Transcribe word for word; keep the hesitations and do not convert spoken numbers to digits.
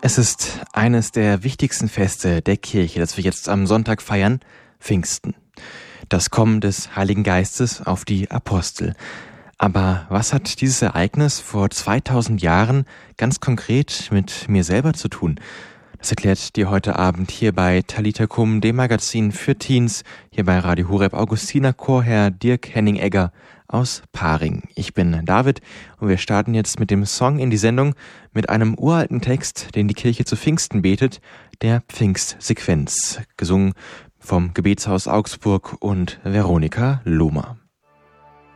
Es ist eines der wichtigsten Feste der Kirche, das wir jetzt am Sonntag feiern, Pfingsten. Das Kommen des Heiligen Geistes auf die Apostel. Aber was hat dieses Ereignis vor zweitausend Jahren ganz konkret mit mir selber zu tun? Das erklärt dir heute Abend hier bei Talita Kum, dem Magazin für Teens, hier bei Radio Horeb, Augustiner Chorherr Dirk Henning-Egger aus Paring. Ich bin David und wir starten jetzt mit dem Song in die Sendung mit einem uralten Text, den die Kirche zu Pfingsten betet, der Pfingstsequenz, gesungen vom Gebetshaus Augsburg und Veronika Lohmer.